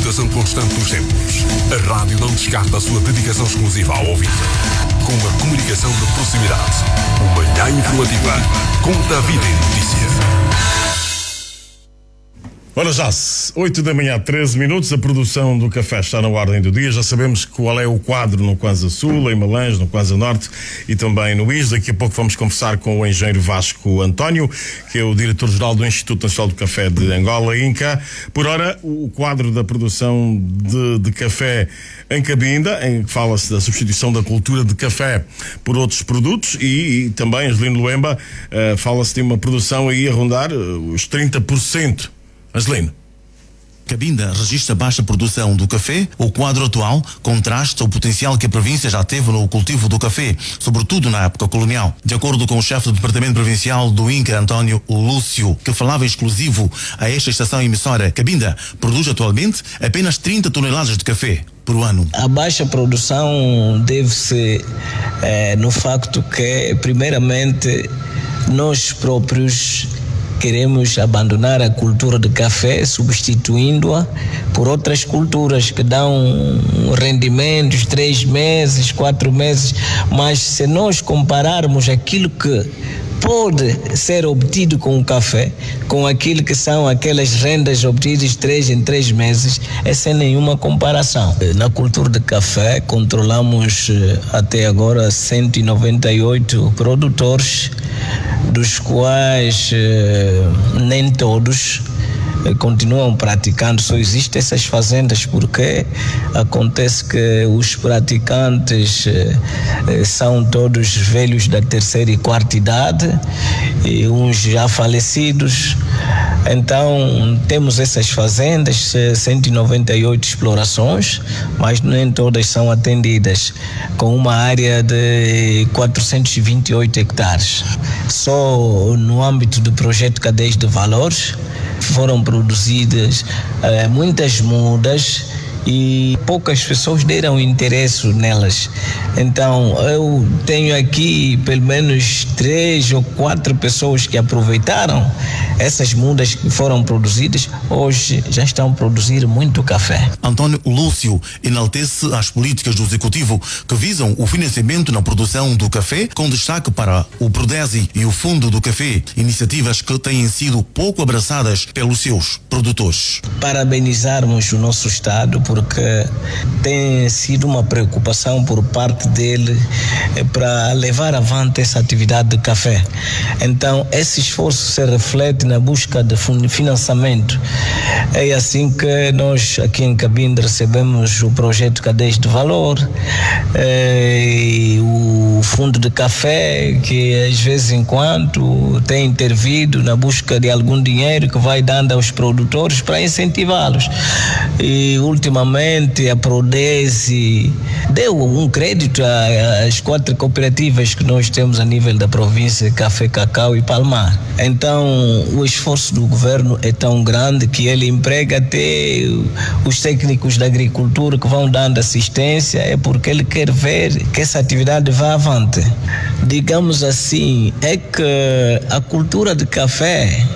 mutação constante dos tempos, a rádio não descarta a sua dedicação exclusiva ao ouvinte. Com uma comunicação de proximidade, uma manhã informativa com David em notícia. Ora já, 8 da manhã, 13 minutos, a produção do café está na ordem do dia. Já sabemos qual é o quadro no Kwanza Sul, em Malange, no Kwanza Norte e também no IS. Daqui a pouco vamos conversar com o engenheiro Vasco António, que é o diretor-geral do Instituto Nacional do Café de Angola, INCA. Por ora, o quadro da produção de café em Cabinda, em que fala-se da substituição da cultura de café por outros produtos e também, Angelino Luemba, fala-se de uma produção aí a rondar os 30%. Angelino. Cabinda registra baixa produção do café. O quadro atual contrasta o potencial que a província já teve no cultivo do café, sobretudo na época colonial. De acordo com o chefe do Departamento Provincial do INCA, António Lúcio, que falava exclusivo a esta estação emissora, Cabinda produz atualmente apenas 30 toneladas de café por ano. A baixa produção deve-se no facto que, primeiramente, nós próprios queremos abandonar a cultura de café, substituindo-a por outras culturas que dão rendimentos 3 meses, 4 meses, mas se nós compararmos aquilo que pode ser obtido com o café, com aquilo que são aquelas rendas obtidas 3 em 3 meses, é sem nenhuma comparação. Na cultura de café, controlamos até agora 198 produtores, dos quais nem todos continuam praticando, só existem essas fazendas porque acontece que os praticantes são todos velhos da 3ª e 4ª idade e uns já falecidos. Então temos essas fazendas, 198 explorações, mas nem todas são atendidas, com uma área de 428 hectares. Só no âmbito do projeto Cadeias de Valores foram produzidas muitas mudas e poucas pessoas deram interesse nelas. Então eu tenho aqui pelo menos 3 ou 4 pessoas que aproveitaram essas mudas que foram produzidas, hoje já estão a produzir muito café. António Lúcio enaltece as políticas do Executivo que visam o financiamento na produção do café, com destaque para o Prodesi e o Fundo do Café, iniciativas que têm sido pouco abraçadas pelos seus produtores. Parabenizarmos o nosso Estado porque tem sido uma preocupação por parte dele para levar avante essa atividade de café. Então esse esforço se reflete na busca de financiamento. É assim que nós aqui em Cabinda recebemos o projeto Cadeias de Valor, o Fundo de Café, que às vezes em quando tem intervido na busca de algum dinheiro que vai dando aos produtores para incentivá-los. E ultimamente a Prodesi deu um crédito às 4 cooperativas que nós temos a nível da província, Café, Cacau e Palmar. Então o esforço do governo é tão grande que ele emprega até os técnicos da agricultura que vão dando assistência, é porque ele quer ver que essa atividade vá avante. Digamos assim, é que a cultura de café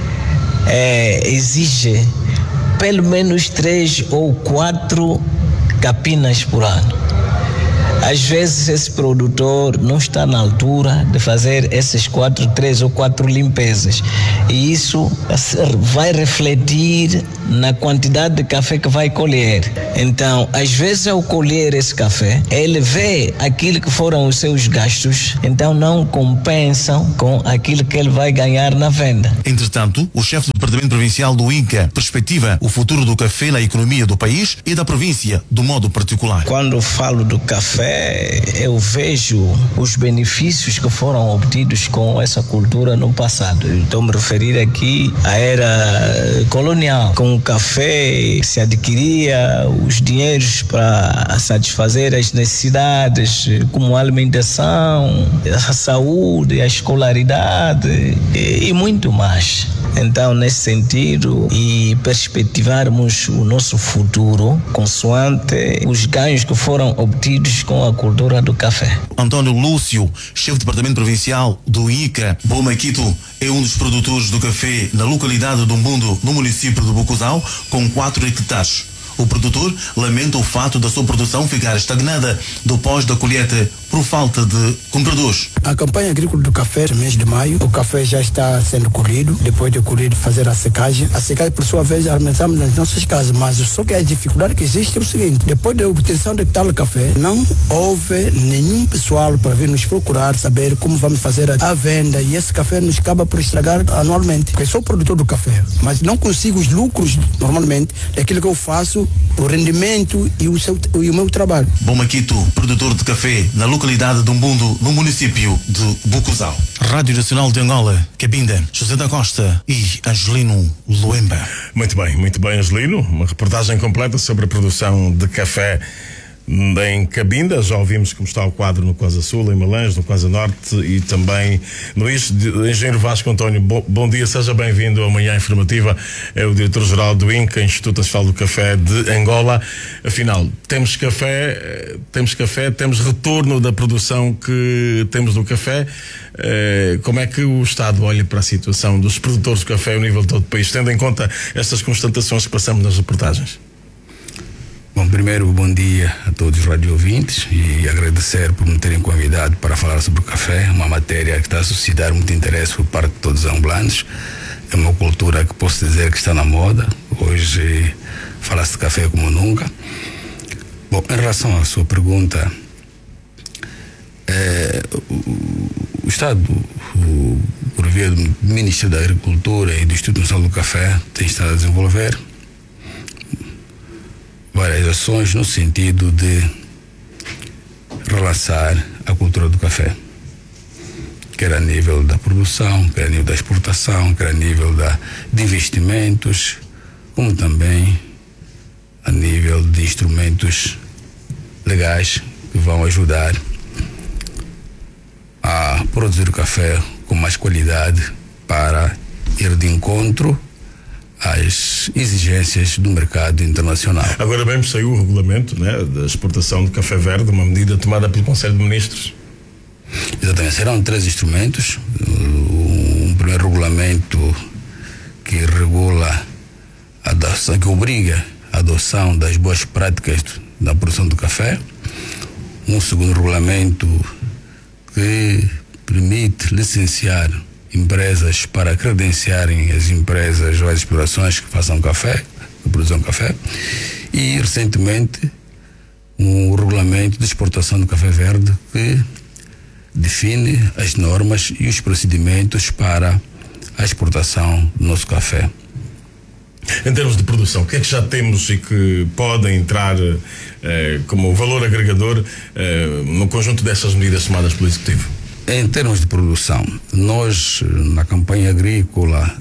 exige pelo menos 3 ou 4 capinas por ano. Às vezes esse produtor não está na altura de fazer essas 3 ou 4 limpezas. E isso vai refletir na quantidade de café que vai colher. Então, às vezes ao colher esse café, ele vê aquilo que foram os seus gastos, então não compensam com aquilo que ele vai ganhar na venda. Entretanto, o chefe do Departamento Provincial do INCA perspectiva o futuro do café na economia do país e da província, do modo particular. Quando falo do café, eu vejo os benefícios que foram obtidos com essa cultura no passado. Estou a me referir aqui à era colonial. Com o café se adquiria os dinheiros para satisfazer as necessidades, como a alimentação, a saúde, a escolaridade e muito mais. Então, nesse sentido, e perspectivarmos o nosso futuro consoante os ganhos que foram obtidos com a cultura do café. António Lúcio, chefe do Departamento Provincial do INCA, Bomaquito, é um dos produtores do café na localidade do Mundo, no município de Bocuzal, com 4 hectares. O produtor lamenta o fato da sua produção ficar estagnada depois da colheita por falta de compradores. A campanha agrícola do café, no mês de maio, o café já está sendo colhido. Depois de colhido, fazer a secagem. A secagem, por sua vez, armazenamos nas nossas casas. Mas só que a dificuldade que existe é o seguinte: depois da obtenção de tal café, não houve nenhum pessoal para vir nos procurar, saber como vamos fazer a venda. E esse café nos acaba por estragar anualmente. Porque sou produtor do café, mas não consigo os lucros, normalmente, daquilo que eu faço, o rendimento e o meu trabalho. Bom Maquito, produtor de café na localidade de Umbundo, no município de Bucuzal. Rádio Nacional de Angola, Cabinda, José da Costa e Angelino Luemba. Muito bem, Angelino. Uma reportagem completa sobre a produção de café em Cabinda. Já ouvimos como está o quadro no Quasa Sul, em Malange, no Quasa Norte e também no Engenheiro Vasco António. Bom dia, seja bem-vindo à Manhã Informativa. É o diretor-geral do INCA, Instituto Nacional do Café de Angola. Afinal, temos café, temos retorno da produção que temos do café. Como é que o Estado olha para a situação dos produtores de café ao nível de todo o país, tendo em conta estas constatações que passamos nas reportagens? Bom, primeiro, bom dia a todos os radio-ouvintes e agradecer por me terem convidado para falar sobre o café, uma matéria que está a suscitar muito interesse por parte de todos os angolanos. É uma cultura que posso dizer que está na moda. Hoje fala-se de café como nunca. Bom, em relação à sua pergunta, o Estado, por via do Ministério da Agricultura e do Instituto Nacional do Café, tem estado a desenvolver várias ações no sentido de relançar a cultura do café, quer a nível da produção, quer a nível da exportação, quer a nível de investimentos, como também a nível de instrumentos legais que vão ajudar a produzir o café com mais qualidade para ir de encontro às exigências do mercado internacional. Agora mesmo saiu o regulamento, né, da exportação de café verde, uma medida tomada pelo Conselho de Ministros. Exatamente, serão 3 instrumentos. Um primeiro regulamento que regula a adoção, que obriga a adoção das boas práticas na produção do café. Um segundo regulamento que permite licenciar empresas para credenciarem as empresas ou as explorações que façam café, que produzam café, e recentemente um regulamento de exportação do café verde que define as normas e os procedimentos para a exportação do nosso café. Em termos de produção, o que é que já temos e que pode entrar como valor agregador no conjunto dessas medidas tomadas pelo Executivo? Em termos de produção, nós na campanha agrícola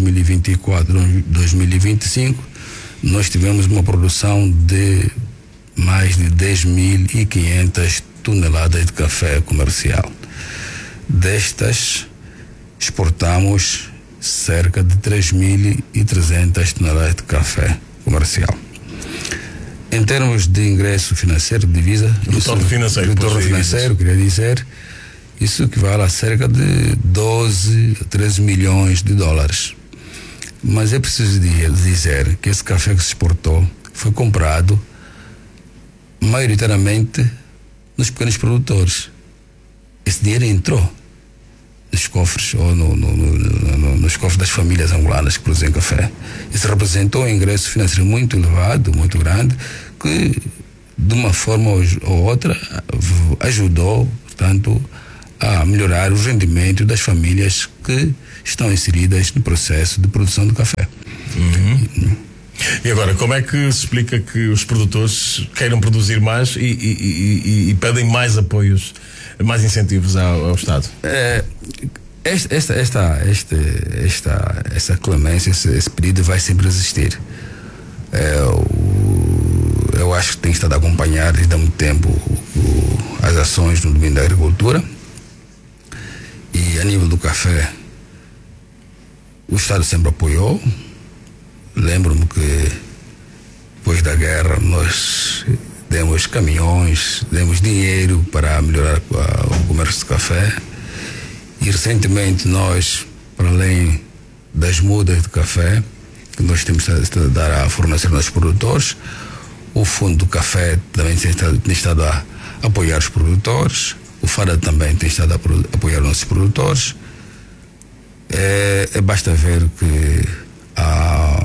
2024-2025 nós tivemos uma produção de mais de 10.500 toneladas de café comercial. Destas, exportamos cerca de 3.300 toneladas de café comercial. Em termos de ingresso financeiro, de divisa, retorno financeiro, queria dizer, isso equivale a cerca de 12 a 13 milhões de dólares. Mas é preciso dizer que esse café que se exportou foi comprado maioritariamente nos pequenos produtores. Esse dinheiro entrou nos cofres ou nos cofres das famílias angolanas que produzem café. Isso representou um ingresso financeiro muito elevado, muito grande, que de uma forma ou outra ajudou, portanto, a melhorar o rendimento das famílias que estão inseridas no processo de produção do café. E agora, como é que se explica que os produtores queiram produzir mais e pedem mais apoios, mais incentivos ao Estado? Essa clemência, esse pedido vai sempre existir. Eu acho que tem estado a acompanhar desde há muito tempo as ações no domínio da agricultura. E a nível do café, o Estado sempre apoiou. Lembro-me que depois da guerra nós demos caminhões, demos dinheiro para melhorar o comércio de café. E recentemente nós, para além das mudas de café, que nós temos de dar a formação aos produtores. O Fundo do Café também tem estado a apoiar os produtores. O FADA também tem estado a apoiar os nossos produtores. Basta ver que há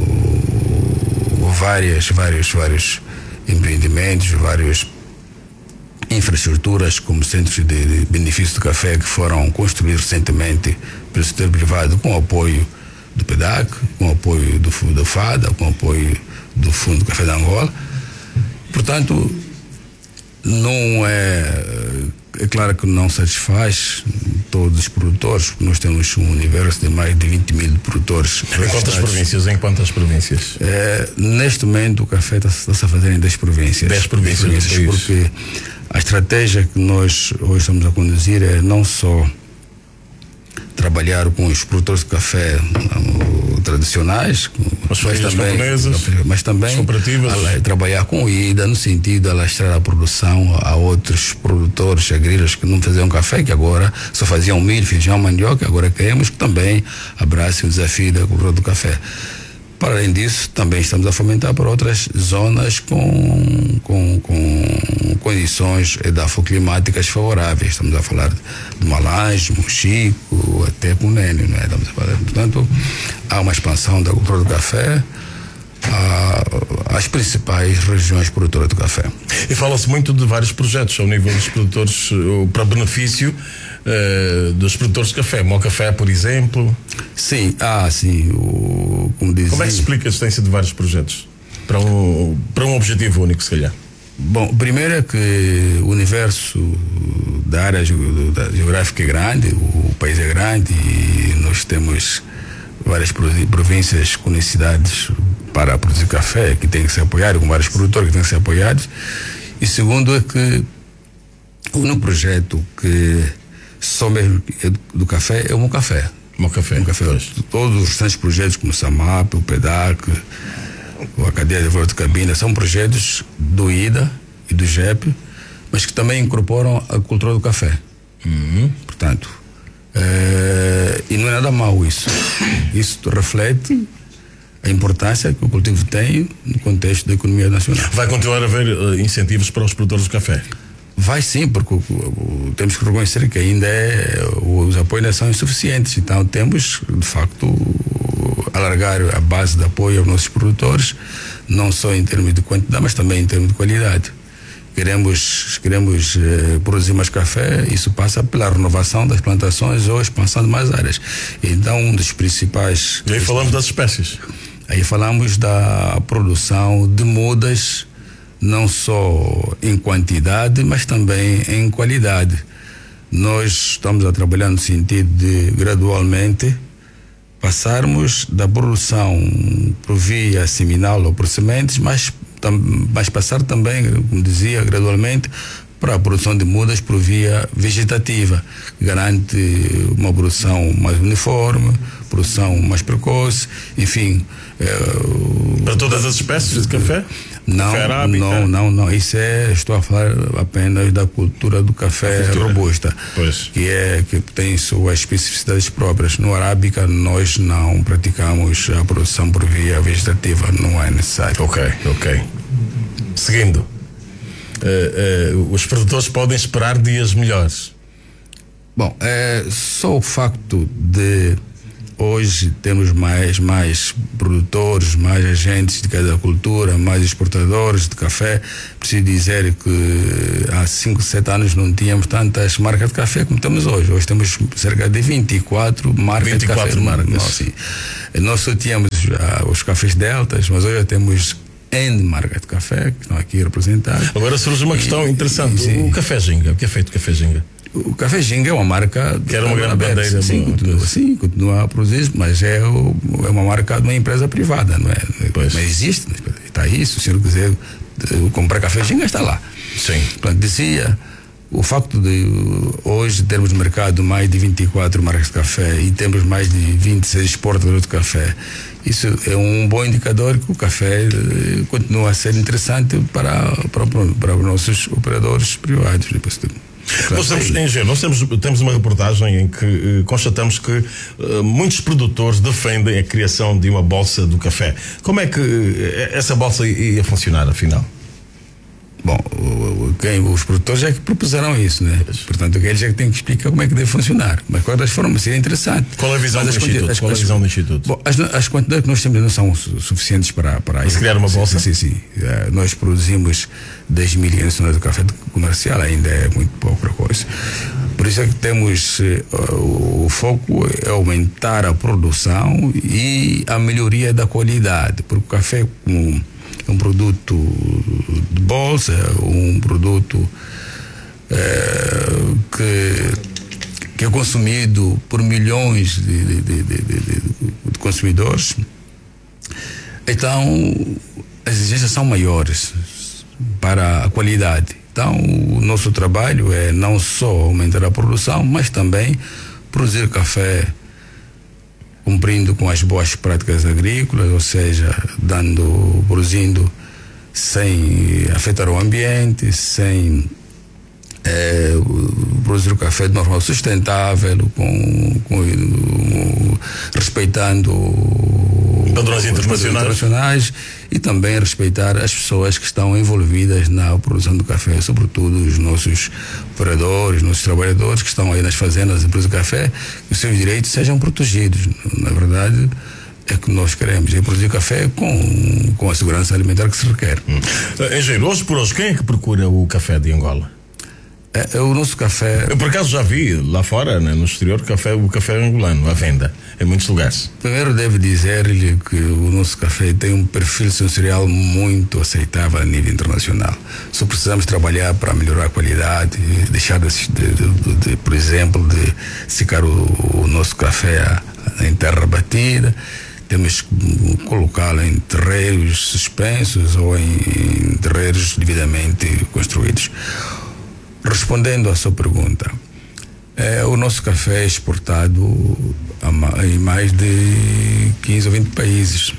vários empreendimentos, várias infraestruturas como centros de benefício do café que foram construídos recentemente pelo setor privado com o apoio do PEDAC, com o apoio do FADA, com o apoio do Fundo do Café de Angola. Portanto, não é claro que não satisfaz todos os produtores, porque nós temos um universo de mais de 20 mil produtores. Em quantas províncias? Neste momento o café está-se a fazer em 10 províncias. 10 províncias, porque a estratégia que nós hoje estamos a conduzir é não só trabalhar com os produtores de café tradicionais, mas também trabalhar com o IDA no sentido de alastrar a produção a outros produtores agrícolas que não faziam café, que agora só faziam milho, feijão, mandioca. Agora queremos que também abracem o desafio da cultura do café. Para além disso, também estamos a fomentar para outras zonas com condições edafoclimáticas favoráveis. Estamos a falar de Malange, Mochico, até Cunene, não é? Estamos a falar. Portanto, há uma expansão da cultura do café às principais regiões produtoras do café. E fala-se muito de vários projetos ao nível dos produtores para benefício dos produtores de café. Mocafé, por exemplo. Sim, sim. Como é que se explica a existência de vários projetos para um objetivo único, se calhar? Bom, primeiro é que o universo da área geográfica é grande, o país é grande e nós temos várias províncias com necessidades para produzir café que tem que ser apoiado, com vários produtores que têm que ser apoiados. E segundo é que o único projeto que só mesmo do café é o Mocafé. Mocafé. Todos os restantes projetos, como o SAMAP, o PEDAC, a cadeia de volta de cabina, são projetos do IDA e do GEP, mas que também incorporam a cultura do café. Portanto, e não é nada mau isso. Isso reflete a importância que o cultivo tem no contexto da economia nacional. Vai continuar a haver incentivos para os produtores de café? Vai sim, porque temos que reconhecer que ainda os apoios são insuficientes. Então temos, de facto, alargar a base de apoio aos nossos produtores, não só em termos de quantidade, mas também em termos de qualidade. Queremos produzir mais café, isso passa pela renovação das plantações ou expansão de mais áreas. Então, um dos principais... E aí falamos das espécies? Aí falamos da produção de mudas, não só em quantidade, mas também em qualidade. Nós estamos a trabalhar no sentido de, gradualmente, passarmos da produção por via seminal ou por sementes, mas passar também, como dizia, gradualmente, para a produção de mudas por via vegetativa, que garante uma produção mais uniforme, produção mais precoce, enfim. Para todas as espécies de café? Não. Estou a falar apenas da cultura do café robusta, que tem suas especificidades próprias. No arábica, nós não praticamos a produção por via vegetativa, não é necessário. Ok. Seguindo, os produtores podem esperar dias melhores? Bom, só o facto de hoje temos mais produtores, mais agentes de cada cultura, mais exportadores de café. Preciso dizer que há 5, 7 anos não tínhamos tantas marcas de café como temos hoje. Hoje temos cerca de 24 marcas de café. 24 marcas. Nós só tínhamos os cafés deltas, mas hoje já temos N marcas de café que estão aqui representadas. Agora surge uma questão interessante. O café Ginga, o que é feito café Ginga? O Café Ginga é uma marca que era uma grande bandeira. Continua a produzir, mas é uma marca de uma empresa privada, não é? Pois. Mas existe, está aí, se o senhor quiser comprar Café Ginga, está lá. Sim. Portanto, dizia, o facto de hoje termos no mercado mais de 24 marcas de café e temos mais de 26 exportadores de café, isso é um bom indicador que o café continua a ser interessante para os nossos operadores privados. Temos uma reportagem em que constatamos que muitos produtores defendem a criação de uma bolsa do café. Como é que essa bolsa ia funcionar, afinal? Bom, os produtores é que propuseram isso, né? Portanto, eles é que têm que explicar como é que deve funcionar. Mas, de qualquer forma, seria interessante. Qual é a visão do Instituto? Bom, as quantidades que nós temos não são suficientes para isso. Criar uma bolsa? Sim. Nós produzimos 10 milhões de café comercial, ainda é muito pouca coisa. Por isso é que temos o foco é aumentar a produção e a melhoria da qualidade, porque o café um produto de bolsa, um produto que é consumido por milhões de consumidores. Então, as exigências são maiores para a qualidade. Então, o nosso trabalho é não só aumentar a produção, mas também produzir café cumprindo com as boas práticas agrícolas, ou seja, produzindo sem afetar o ambiente, sem produzir o café de uma forma sustentável, respeitando padrões internacionais e também respeitar as pessoas que estão envolvidas na produção do café, sobretudo os nossos operadores, nossos trabalhadores que estão aí nas fazendas e produzem café, que os seus direitos sejam protegidos. Na verdade, é que nós queremos produzir café com a segurança alimentar que se requer. Engenheiro, hoje por hoje, quem é que procura o café de Angola? O nosso café... Eu por acaso já vi lá fora, né, no exterior, o café angolano à venda em muitos lugares. Primeiro devo dizer-lhe que o nosso café tem um perfil sensorial muito aceitável a nível internacional. Só precisamos trabalhar para melhorar a qualidade, deixar por exemplo, de secar o nosso café em terra batida. Temos que colocá-lo em terreiros suspensos ou em terreiros devidamente construídos. Respondendo à sua pergunta, o nosso café é exportado em mais de 15 ou 20 países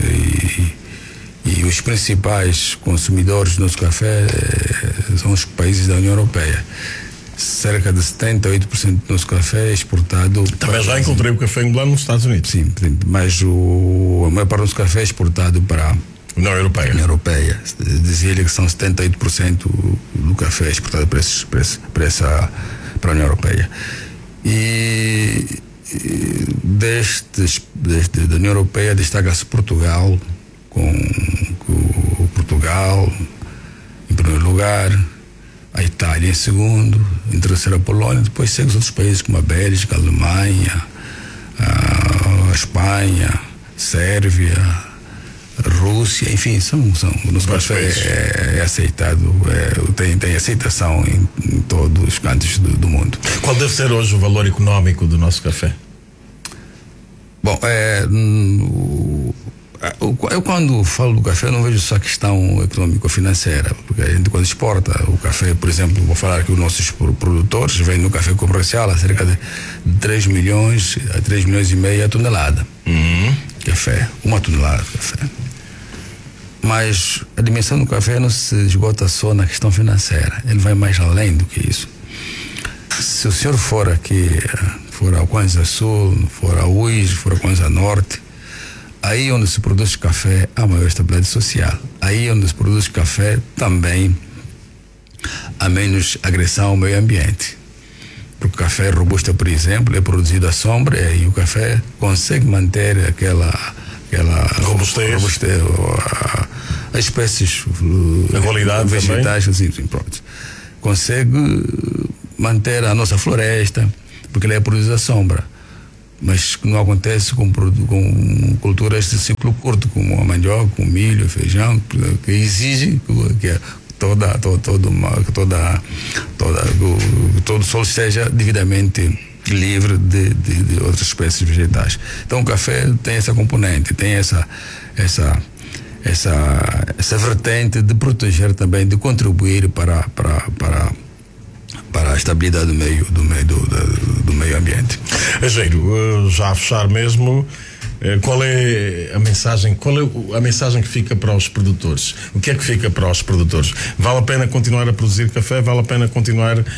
e os principais consumidores do nosso café são os países da União Europeia. Cerca de 78% do nosso café é exportado. Também já encontrei o café angolano nos Estados Unidos. Sim, mas a maior parte do nosso café é exportado para União Europeia. Dizia-lhe que são 78% do café exportado para a União Europeia. E da União Europeia destaca-se Portugal, com Portugal em primeiro lugar, a Itália em segundo, em terceiro a Polônia, depois segue os outros países como a Bélgica, a Alemanha, a Espanha, Sérvia, Rússia, enfim, o nosso café é aceitado, tem aceitação em todos os cantos do mundo. Qual deve ser hoje o valor econômico do nosso café? Bom, eu quando falo do café não vejo só a questão econômico-financeira, porque a gente quando exporta o café, por exemplo, vou falar que os nossos produtores vendem o café comercial a cerca de 3 milhões a 3 milhões e meio a tonelada. Café, 1 tonelada de café. Mas a dimensão do café não se esgota só na questão financeira, ele vai mais além do que isso. Se o senhor for aqui, for ao Kwanza Sul, for ao Uís, for ao Kwanza Norte, aí onde se produz café há maior estabilidade social. Aí onde se produz café também há menos agressão ao meio ambiente. Porque o café robusta, por exemplo, é produzido à sombra e o café consegue manter aquela robustez, as espécies, a qualidade vegetais, assim, pronto. Consegue manter a nossa floresta, porque ele é produzido à sombra. Mas não acontece com culturas de ciclo curto, como a mandioca, o milho, o feijão, que exige que todo o solo seja devidamente livre de outras espécies vegetais. Então o café tem essa componente, tem essa vertente de proteger também, de contribuir para a estabilidade do meio ambiente. Engenheiro, já a fechar mesmo, qual é a mensagem que fica para os produtores? O que é que fica para os produtores? Vale a pena continuar a produzir café? Vale a pena continuar